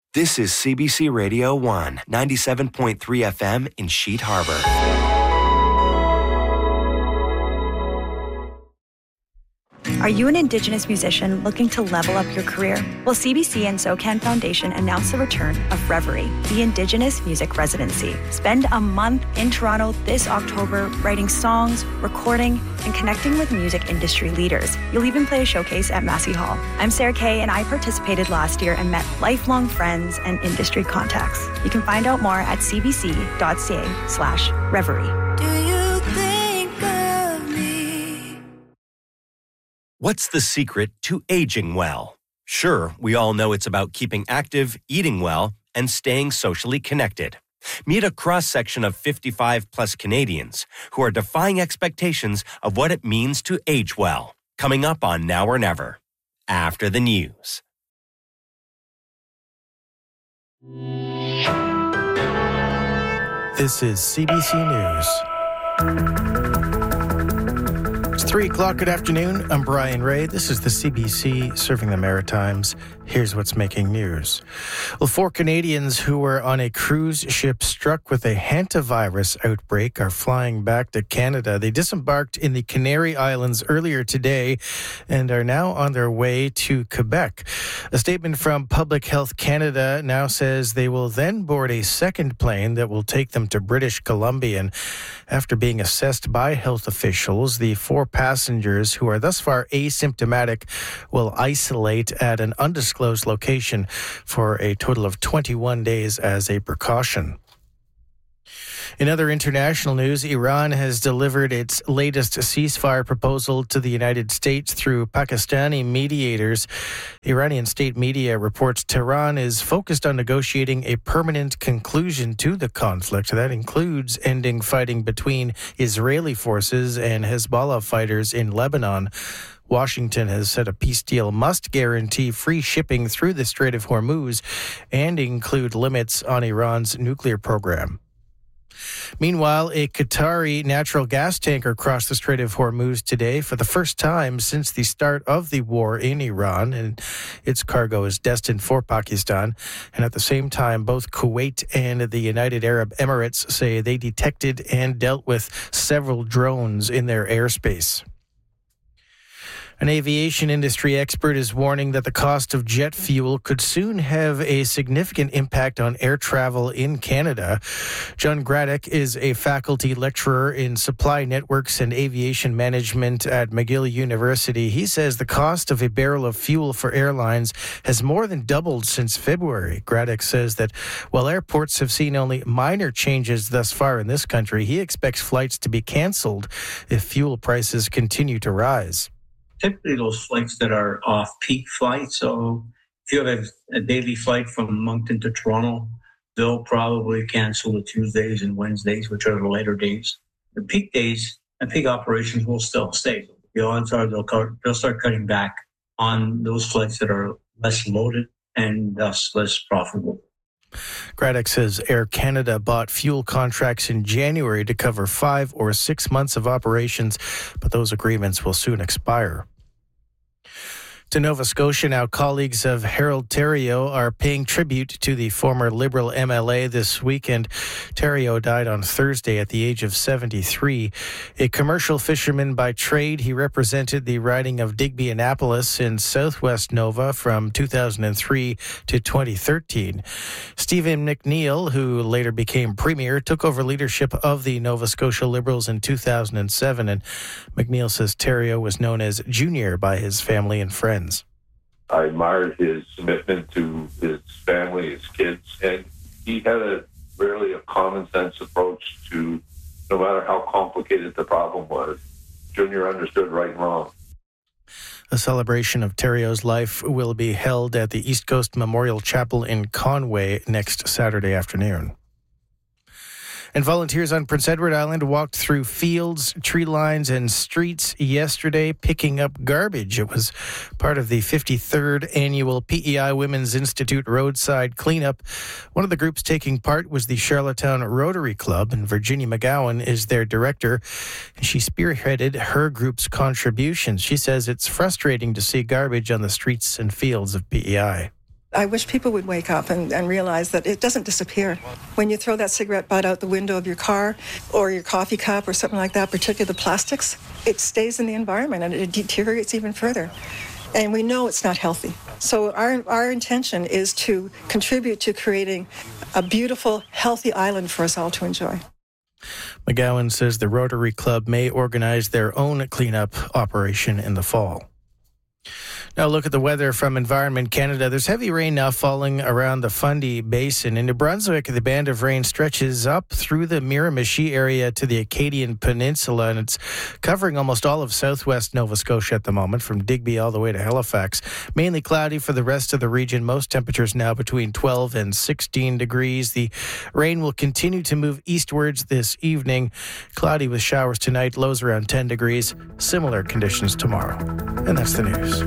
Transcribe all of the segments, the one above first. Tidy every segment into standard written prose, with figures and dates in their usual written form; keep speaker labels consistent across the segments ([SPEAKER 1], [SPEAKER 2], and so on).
[SPEAKER 1] This is CBC Radio 1, 97.3 FM in Sheet Harbor.
[SPEAKER 2] Are you an Indigenous musician looking to level up your career? Well, CBC and SOCAN Foundation announced the return of Reverie, the Indigenous Music Residency. Spend a month in Toronto this October writing songs, recording, and connecting with music industry leaders. You'll even play a showcase at Massey Hall. I'm Sarah Kay, and I participated last year and met lifelong friends and industry contacts. You can find out more at cbc.ca/reverie.
[SPEAKER 3] Do you think of me?
[SPEAKER 1] What's the secret to aging well? Sure, we all know it's about keeping active, eating well, and staying socially connected. Meet a cross-section of 55-plus Canadians who are defying expectations of what it means to age well. Coming up on Now or Never, after the news.
[SPEAKER 4] This is CBC News. It's 3 o'clock. Good afternoon. I'm Brian Ray. This is the CBC serving the Maritimes. Here's what's making news. Well, 4 Canadians who were on a cruise ship struck with a hantavirus outbreak are flying back to Canada. They disembarked in the Canary Islands earlier today and are now on their way to Quebec. A statement from Public Health Canada now says they will then board a second plane that will take them to British Columbia. And after being assessed by health officials, the 4 passengers who are thus far asymptomatic will isolate at an undisclosed location for a total of 21 days as a precaution. In other international news, Iran has delivered its latest ceasefire proposal to the United States through Pakistani mediators. Iranian state media reports Tehran is focused on negotiating a permanent conclusion to the conflict. That includes ending fighting between Israeli forces and Hezbollah fighters in Lebanon. Washington has said a peace deal must guarantee free shipping through the Strait of Hormuz and include limits on Iran's nuclear program. Meanwhile, a Qatari natural gas tanker crossed the Strait of Hormuz today for the first time since the start of the war in Iran, and its cargo is destined for Pakistan. And at the same time, both Kuwait and the United Arab Emirates say they detected and dealt with several drones in their airspace. An aviation industry expert is warning that the cost of jet fuel could soon have a significant impact on air travel in Canada. John Graddick is a faculty lecturer in supply networks and aviation management at McGill University. He says the cost of a barrel of fuel for airlines has more than doubled since February. Graddick says that while airports have seen only minor changes thus far in this country, he expects flights to be canceled if fuel prices continue to rise.
[SPEAKER 5] Typically those flights that are off-peak flights. So if you have a daily flight from Moncton to Toronto, they'll probably cancel the Tuesdays and Wednesdays, which are the later days. The peak days and peak operations will still stay. The odds are they'll start cutting back on those flights that are less loaded and thus less profitable.
[SPEAKER 4] Graddick says Air Canada bought fuel contracts in January to cover 5 or 6 months of operations, but those agreements will soon expire. To Nova Scotia now, colleagues of Harold Theriault are paying tribute to the former Liberal MLA this weekend. Theriault died on Thursday at the age of 73. A commercial fisherman by trade, he represented the riding of Digby-Annapolis in southwest Nova from 2003 to 2013. Stephen McNeil, who later became premier, took over leadership of the Nova Scotia Liberals in 2007, and McNeil says Theriault was known as Junior by his family and friends.
[SPEAKER 6] I admired his commitment to his family, his kids, and he had a common sense approach to no matter how complicated the problem was. Junior understood right and wrong.
[SPEAKER 4] A celebration of Theriault's life will be held at the East Coast Memorial Chapel in Conway next Saturday afternoon. And volunteers on Prince Edward Island walked through fields, tree lines, and streets yesterday picking up garbage. It was part of the 53rd annual PEI Women's Institute roadside cleanup. One of the groups taking part was the Charlottetown Rotary Club, and Virginia McGowan is their director. She spearheaded her group's contributions. She says it's frustrating to see garbage on the streets and fields of PEI.
[SPEAKER 7] I wish people would wake up and realize that it doesn't disappear. When you throw that cigarette butt out the window of your car or your coffee cup or something like that, particularly the plastics, it stays in the environment and it deteriorates even further. And we know it's not healthy. So our intention is to contribute to creating a beautiful, healthy island for us all to enjoy.
[SPEAKER 4] McGowan says the Rotary Club may organize their own cleanup operation in the fall. Now look at the weather from Environment Canada. There's heavy rain now falling around the Fundy Basin. In New Brunswick, the band of rain stretches up through the Miramichi area to the Acadian Peninsula, and it's covering almost all of southwest Nova Scotia at the moment, from Digby all the way to Halifax. Mainly cloudy for the rest of the region. Most temperatures now between 12 and 16 degrees. The rain will continue to move eastwards this evening. Cloudy with showers tonight, lows around 10 degrees. Similar conditions tomorrow. And that's the news.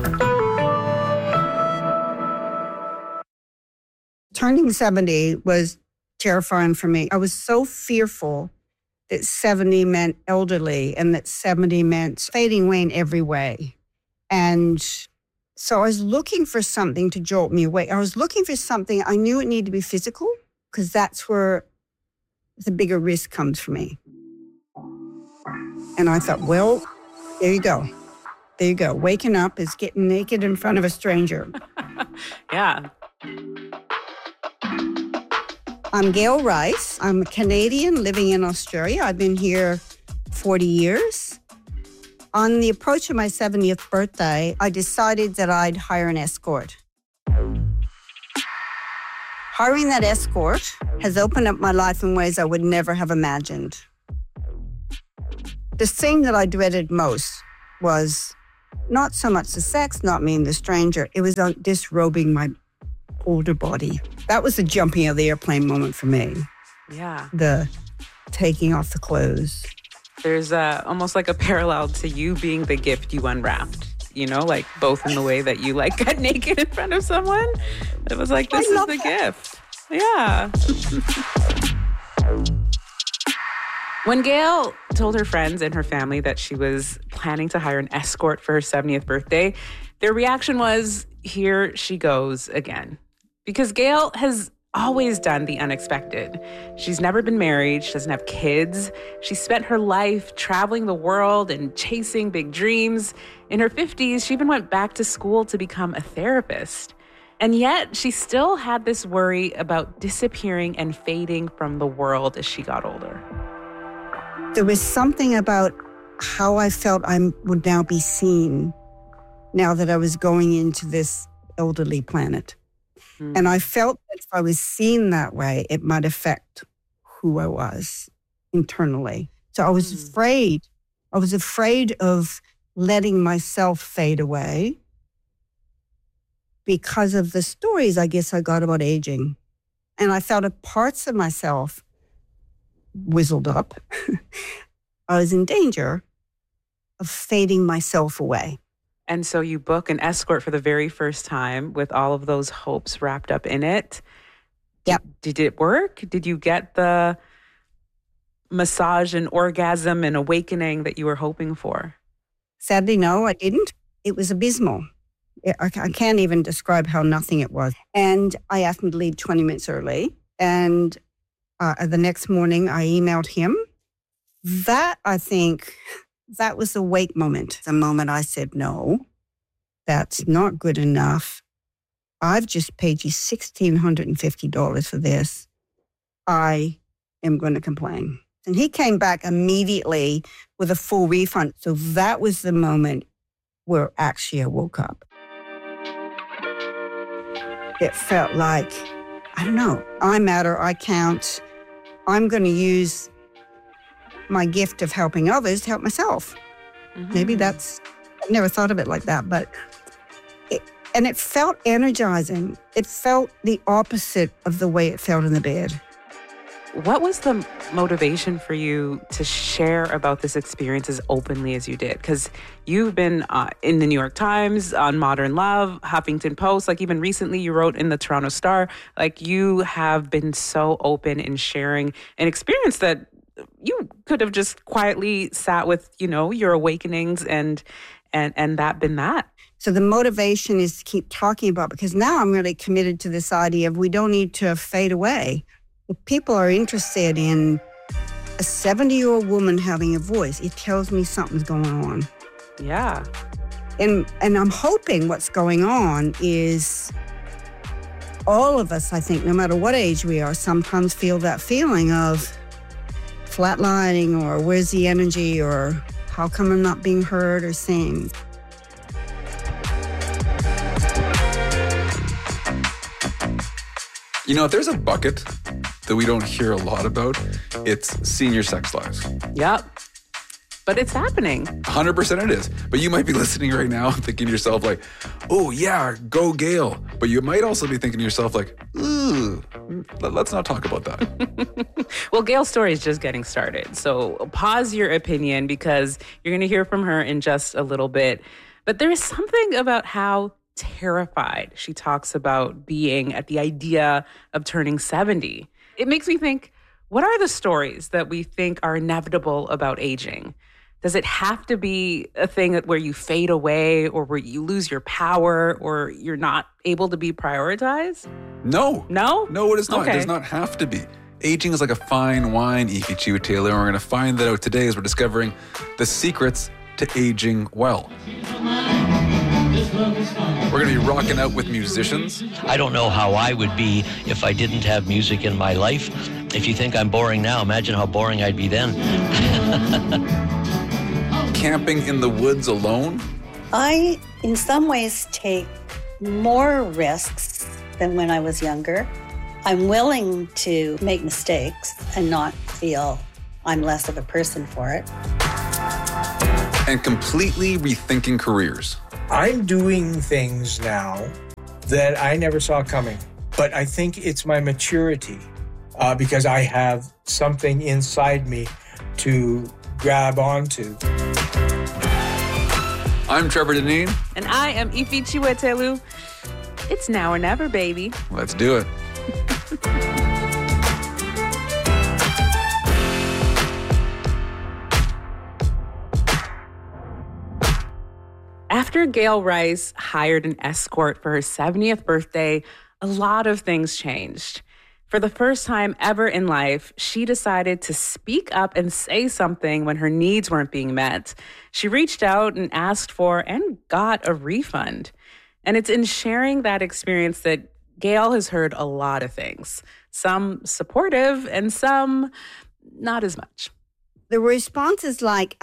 [SPEAKER 8] Turning 70 was terrifying for me. I was so fearful that 70 meant elderly and that 70 meant fading away in every way. And so I was looking for something to jolt me away. I was looking for something. I knew it needed to be physical because that's where the bigger risk comes for me. And I thought, well, there you go. There you go. Waking up is getting naked in front of a stranger.
[SPEAKER 9] Yeah.
[SPEAKER 8] I'm Gail Rice. I'm a Canadian living in Australia. I've been here 40 years. On the approach of my 70th birthday, I decided that I'd hire an escort. Hiring that escort has opened up my life in ways I would never have imagined. The thing that I dreaded most was not so much the sex, not meeting the stranger. It was disrobing my older body. That was the jumping out of the airplane moment for me.
[SPEAKER 9] Yeah.
[SPEAKER 8] The taking off the clothes.
[SPEAKER 9] There's almost like a parallel to you being the gift you unwrapped, you know, like both in the way that you like got naked in front of someone. It was like, this is the gift. Yeah. When Gail told her friends and her family that she was planning to hire an escort for her 70th birthday, their reaction was, here she goes again. Because Gail has always done the unexpected. She's never been married. She doesn't have kids. She spent her life traveling the world and chasing big dreams. In her 50s, she even went back to school to become a therapist. And yet, she still had this worry about disappearing and fading from the world as she got older.
[SPEAKER 8] There was something about how I felt I would now be seen now that I was going into this elderly planet. And I felt that if I was seen that way, it might affect who I was internally. So I was afraid. I was afraid of letting myself fade away because of the stories, I guess, I got about aging. And I felt that parts of myself whizzled up. I was in danger of fading myself away.
[SPEAKER 9] And so you book an escort for the very first time with all of those hopes wrapped up in it.
[SPEAKER 8] Yep.
[SPEAKER 9] Did it work? Did you get the massage and orgasm and awakening that you were hoping for?
[SPEAKER 8] Sadly, no, I didn't. It was abysmal. I can't even describe how nothing it was. And I asked him to leave 20 minutes early. And the next morning, I emailed him. That, I think, that was the wake moment. The moment I said, no, that's not good enough. I've just paid you $1,650 for this. I am going to complain. And he came back immediately with a full refund. So that was the moment where actually I woke up. It felt like, I don't know, I matter, I count. I'm going to use my gift of helping others to help myself. Maybe that's, I've never thought of it like that, but it felt energizing. It felt the opposite of the way it felt in the bed.
[SPEAKER 9] What was the motivation for you to share about this experience as openly as you did? Because you've been in the New York Times, on Modern Love, Huffington Post, like even recently you wrote in the Toronto Star. Like you have been so open in sharing an experience that you could have just quietly sat with, you know, your awakenings and that been that.
[SPEAKER 8] So the motivation is to keep talking about, because now I'm really committed to this idea of we don't need to fade away. If people are interested in a 70-year-old woman having a voice, it tells me something's going on.
[SPEAKER 9] Yeah.
[SPEAKER 8] And I'm hoping what's going on is all of us, I think, no matter what age we are, sometimes feel that feeling of flatlining, or where's the energy, or how come I'm not being heard or seen.
[SPEAKER 10] You know, if there's a bucket that we don't hear a lot about, it's senior sex lives.
[SPEAKER 9] Yep. But it's happening.
[SPEAKER 10] 100% it is. But you might be listening right now thinking to yourself like, oh yeah, go Gail. But you might also be thinking to yourself like, ooh, let's not talk about that.
[SPEAKER 9] Well, Gail's story is just getting started. So pause your opinion, because you're going to hear from her in just a little bit. But there is something about how terrified she talks about being at the idea of turning 70. It makes me think, what are the stories that we think are inevitable about aging? Does it have to be a thing where you fade away, or where you lose your power, or you're not able to be prioritized?
[SPEAKER 10] No.
[SPEAKER 9] No?
[SPEAKER 10] No, it is not.
[SPEAKER 9] Okay.
[SPEAKER 10] It does not have to be. Aging is like a fine wine, Ify Chiwetelụ, and we're going to find that out today as we're discovering the secrets to aging well. We're going to be rocking out with musicians.
[SPEAKER 11] I don't know how I would be if I didn't have music in my life. If you think I'm boring now, imagine how boring I'd be then.
[SPEAKER 10] Camping in the woods alone.
[SPEAKER 12] I, in some ways, take more risks than when I was younger. I'm willing to make mistakes and not feel I'm less of a person for it.
[SPEAKER 10] And completely rethinking careers.
[SPEAKER 13] I'm doing things now that I never saw coming, but I think it's my maturity because I have something inside me to grab onto.
[SPEAKER 10] I'm Trevor Deneen.
[SPEAKER 9] And I am Ify Chiwetelụ. It's now or never, baby.
[SPEAKER 10] Let's do it.
[SPEAKER 9] After Gail Rice hired an escort for her 70th birthday, a lot of things changed. For the first time ever in life, she decided to speak up and say something when her needs weren't being met. She reached out and asked for and got a refund. And it's in sharing that experience that Gail has heard a lot of things, some supportive and some not as much.
[SPEAKER 8] The response is like,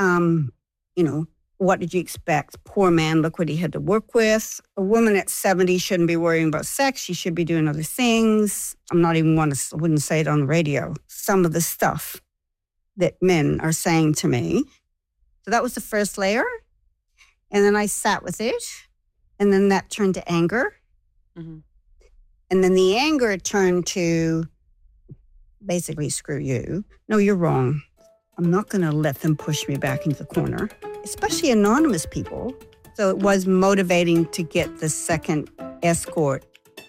[SPEAKER 8] what did you expect? Poor man, look what he had to work with. A woman at 70 shouldn't be worrying about sex. She should be doing other things. Wouldn't say it on the radio. Some of the stuff that men are saying to me. So that was the first layer. And then I sat with it. And then that turned to anger. Mm-hmm. And then the anger turned to basically, screw you. No, you're wrong. I'm not going to let them push me back into the corner, especially anonymous people. So it was motivating to get the second escort.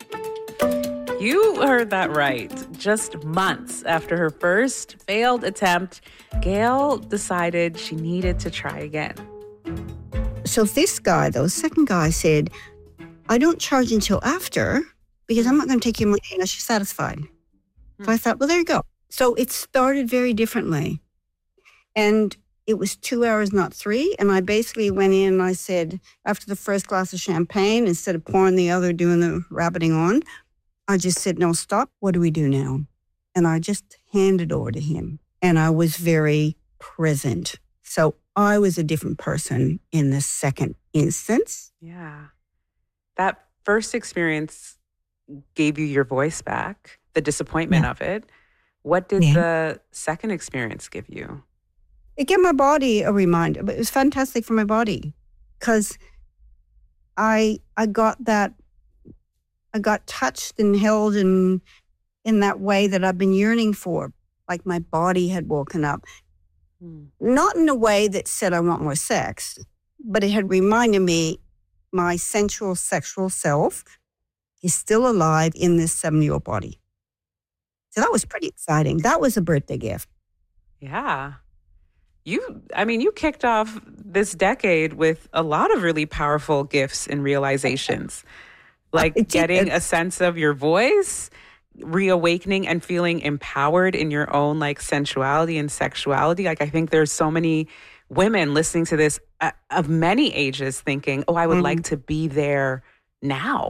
[SPEAKER 9] You heard that right. Just months after her first failed attempt, Gail decided she needed to try again.
[SPEAKER 8] So this guy, though, second guy said, I don't charge until after because I'm not going to take your money unless you're satisfied. So I thought, well, there you go. So it started very differently. And it was 2 hours, not 3. And I basically went in and I said, after the first glass of champagne, instead of pouring the other, doing the rabbiting on, I just said, no, stop. What do we do now? And I just handed over to him. And I was very present. So I was a different person in the second instance.
[SPEAKER 9] Yeah. That first experience gave you your voice back, the disappointment of it. What did the second experience give you?
[SPEAKER 8] It gave my body a reminder, but it was fantastic for my body because I got touched and held in that way that I've been yearning for, like my body had woken up. Not in a way that said I want more sex, but it had reminded me my sensual sexual self is still alive in this 70-year-old body. So that was pretty exciting. That was a birthday gift.
[SPEAKER 9] Yeah. you kicked off this decade with a lot of really powerful gifts and realizations, like getting a sense of your voice, reawakening and feeling empowered in your own like sensuality and sexuality. Like I think there's so many women listening to this of many ages thinking, oh, I would like to be there now.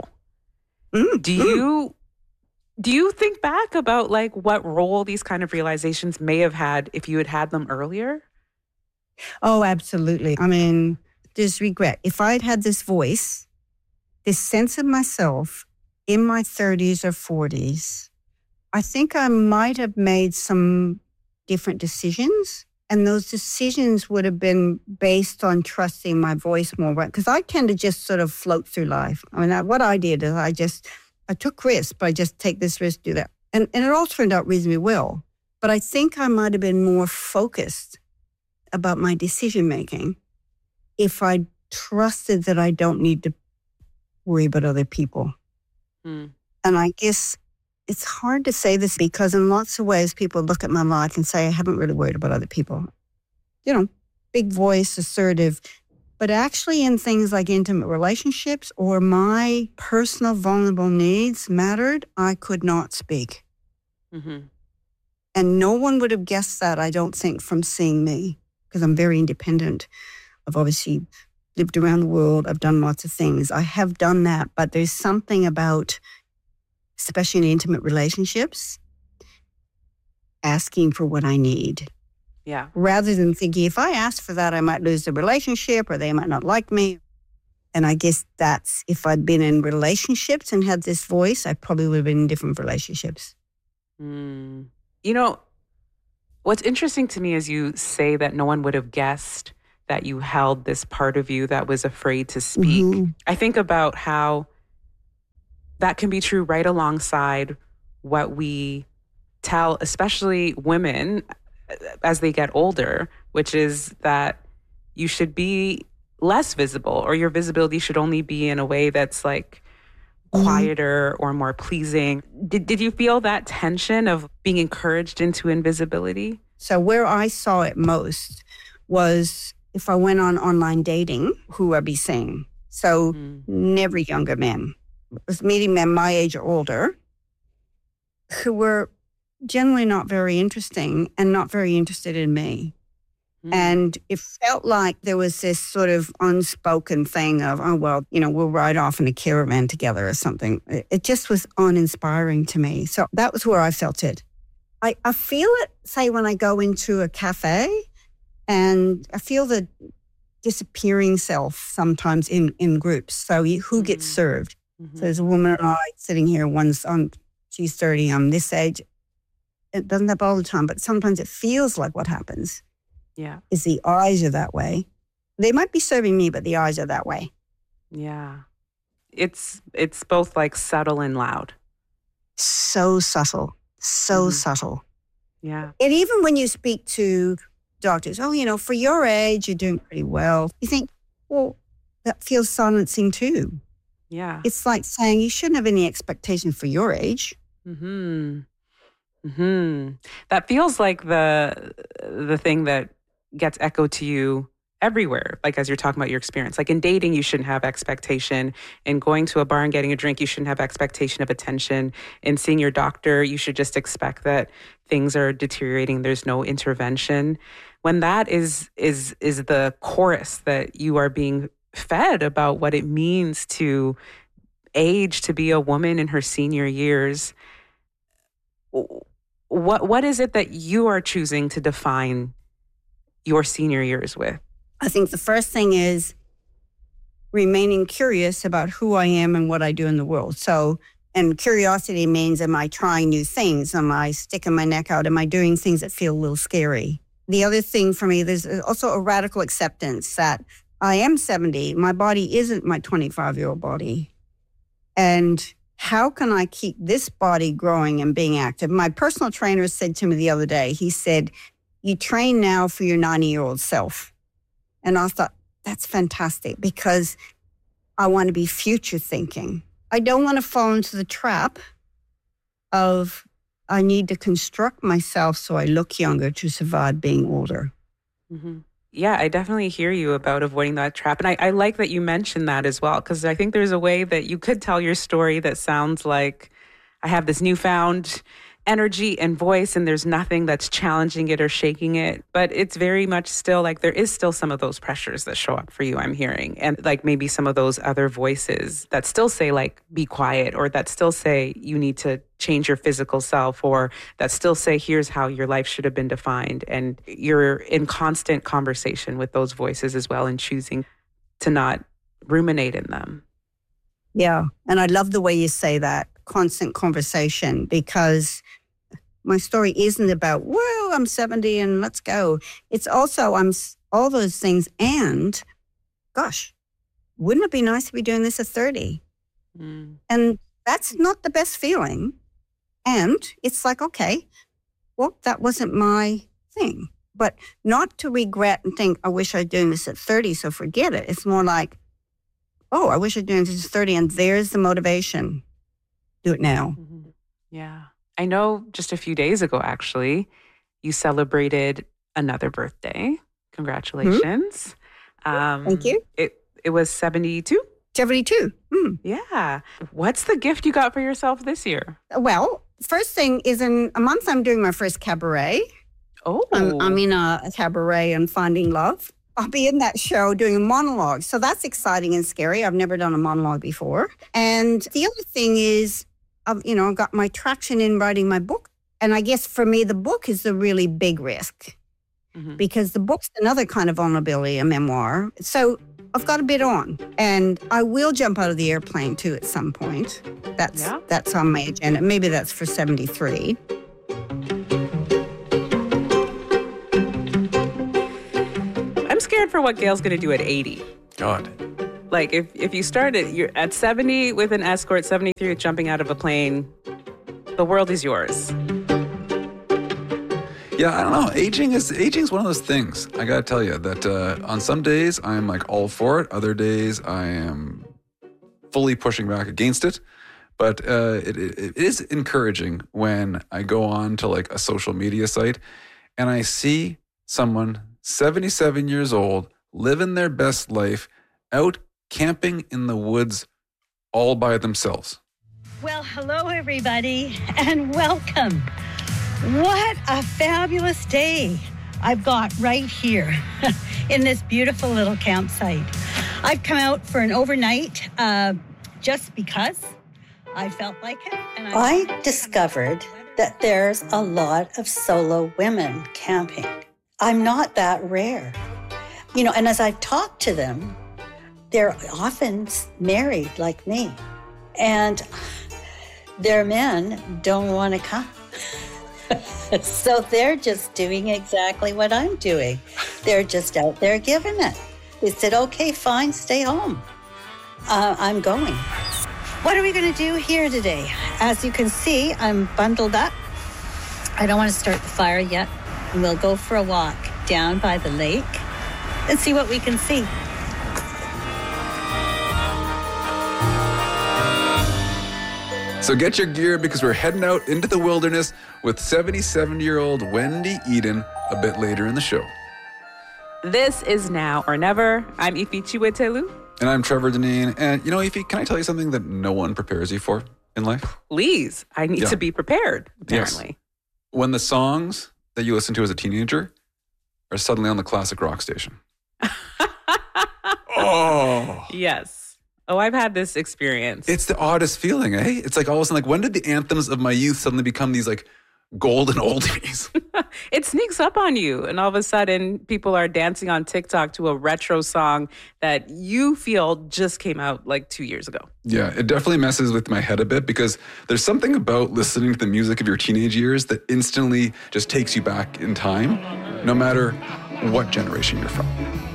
[SPEAKER 9] Do you think back about like what role these kind of realizations may have had if you had had them earlier?
[SPEAKER 8] Oh, absolutely. I mean, there's regret. If I'd had this voice, this sense of myself in my 30s or 40s, I think I might have made some different decisions. And those decisions would have been based on trusting my voice more. Because I tend to just sort of float through life. I mean, what I did is I took risks, but I just take this risk, do that. And it all turned out reasonably well. But I think I might have been more focused about my decision making if I trusted that I don't need to worry about other people. And I guess it's hard to say this because in lots of ways people look at my life and say I haven't really worried about other people. You know, big voice, assertive. But actually in things like intimate relationships or my personal vulnerable needs mattered, I could not speak. And no one would have guessed that, I don't think, from seeing me, because I'm very independent. I've obviously lived around the world. I've done lots of things. I have done that, but there's something about, especially in intimate relationships, asking for what I need.
[SPEAKER 9] Yeah.
[SPEAKER 8] Rather than thinking, if I ask for that, I might lose the relationship or they might not like me. And I guess that's, if I'd been in relationships and had this voice, I probably would have been in different relationships.
[SPEAKER 9] You know, what's interesting to me is you say that no one would have guessed that you held this part of you that was afraid to speak. I think about how that can be true right alongside what we tell, especially women as they get older, which is that you should be less visible, or your visibility should only be in a way that's like quieter or more pleasing. Did you feel that tension of being encouraged into invisibility?
[SPEAKER 8] So where I saw it most was if I went on online dating, who I'd be seeing. So never younger men. I was meeting men my age or older who were generally not very interesting and not very interested in me. And it felt like there was this sort of unspoken thing of, oh, well, you know, we'll ride off in a caravan together or something. It just was uninspiring to me. So that was where I felt it. I feel it, say, when I go into a cafe, and I feel the disappearing self sometimes in groups. So who gets served? So there's a woman and I sitting here, she's 30, I'm this age. It doesn't happen all the time, but sometimes it feels like what happens.
[SPEAKER 9] Yeah.
[SPEAKER 8] Is the eyes are that way. They might be serving me, but the eyes are that way.
[SPEAKER 9] Yeah. It's both like subtle and loud.
[SPEAKER 8] So subtle. So subtle.
[SPEAKER 9] Yeah.
[SPEAKER 8] And even when you speak to doctors, oh, you know, for your age, you're doing pretty well. You think, well, that feels silencing too.
[SPEAKER 9] Yeah.
[SPEAKER 8] It's like saying you shouldn't have any expectation for your age.
[SPEAKER 9] That feels like the thing that gets echoed to you everywhere, like as you're talking about your experience. Like in dating, you shouldn't have expectation. In going to a bar and getting a drink, you shouldn't have expectation of attention. In seeing your doctor, you should just expect that things are deteriorating. There's no intervention. When that is the chorus that you are being fed about what it means to age, to be a woman in her senior years, what is it that you are choosing to define your senior years with?
[SPEAKER 8] I think the first thing is remaining curious about who I am and what I do in the world. So, and curiosity means, am I trying new things? Am I sticking my neck out? Am I doing things that feel a little scary? The other thing for me, there's also a radical acceptance that I am 70. My body isn't my 25-year-old body. And how can I keep this body growing and being active? My personal trainer said to me the other day, he said, you train now for your 90-year-old self. And I thought, that's fantastic because I want to be future thinking. I don't want to fall into the trap of I need to construct myself so I look younger to survive being older.
[SPEAKER 9] Mm-hmm. Yeah, I definitely hear you about avoiding that trap. And I like that you mentioned that as well, because I think there's a way that you could tell your story that sounds like I have this newfound energy and voice and there's nothing that's challenging it or shaking it. But it's very much still like there is still some of those pressures that show up for you, I'm hearing. And like maybe some of those other voices that still say like, be quiet, or that still say you need to change your physical self, or that still say, here's how your life should have been defined. And you're in constant conversation with those voices as well and choosing to not ruminate in them.
[SPEAKER 8] Yeah. And I love the way you say that, constant conversation, because my story isn't about, whoa, I'm 70 and let's go. It's also, I'm all those things. And gosh, wouldn't it be nice to be doing this at 30? And that's not the best feeling. And it's like, okay, well, that wasn't my thing. But not to regret and think, I wish I'd doing this at 30, so forget it. It's more like, oh, I wish I'd doing this at 30, and there's the motivation. Do it now.
[SPEAKER 9] Mm-hmm. Yeah. I know just a few days ago, actually, you celebrated another birthday. Congratulations.
[SPEAKER 8] Thank you.
[SPEAKER 9] It was 72?
[SPEAKER 8] 72.
[SPEAKER 9] Yeah. What's the gift you got for yourself this year?
[SPEAKER 8] Well, first thing is in a month, I'm doing my first cabaret.
[SPEAKER 9] Oh.
[SPEAKER 8] I'm in a cabaret and Finding Love. I'll be in that show doing a monologue. So that's exciting and scary. I've never done a monologue before. And the other thing is, I've got my traction in writing my book. And I guess for me, the book is the really big risk because the book's another kind of vulnerability, a memoir. So I've got a bit on, and I will jump out of the airplane too at some point. That's on my agenda. Maybe that's for 73.
[SPEAKER 9] I'm scared for what Gail's going to do at 80.
[SPEAKER 10] God.
[SPEAKER 9] Like, if you start you're at 70 with an escort, 73 with jumping out of a plane, the world is yours.
[SPEAKER 10] Yeah, I don't know. Aging's one of those things. I got to tell you that on some days I'm like all for it. Other days I am fully pushing back against it. But it is encouraging when I go on to like a social media site and I see someone 77 years old living their best life out camping in the woods all by themselves.
[SPEAKER 12] Well, hello, everybody, and welcome. What a fabulous day I've got right here in this beautiful little campsite. I've come out for an overnight just because I felt like it. And I discovered that there's a lot of solo women camping. I'm not that rare. And as I've talked to them, they're often married like me. And their men don't want to come. So they're just doing exactly what I'm doing. They're just out there giving it. They said, okay, fine, stay home. I'm going. What are we going to do here today? As you can see, I'm bundled up. I don't want to start the fire yet. And we'll go for a walk down by the lake and see what we can see.
[SPEAKER 10] So get your gear because we're heading out into the wilderness with 77-year-old Wendy Eden a bit later in the show.
[SPEAKER 9] This is Now or Never. I'm Ifi Chiwetelu.
[SPEAKER 10] And I'm Trevor Deneen. And Ifi, can I tell you something that no one prepares you for in life?
[SPEAKER 9] Please. I need to be prepared, apparently.
[SPEAKER 10] Yes. When the songs that you listen to as a teenager are suddenly on the classic rock station. Oh.
[SPEAKER 9] Yes. Oh, I've had this experience.
[SPEAKER 10] It's the oddest feeling, eh? It's like all of a sudden, like, when did the anthems of my youth suddenly become these like golden oldies?
[SPEAKER 9] It sneaks up on you, and all of a sudden, people are dancing on TikTok to a retro song that you feel just came out like 2 years ago.
[SPEAKER 10] Yeah, it definitely messes with my head a bit because there's something about listening to the music of your teenage years that instantly just takes you back in time, no matter what generation you're from.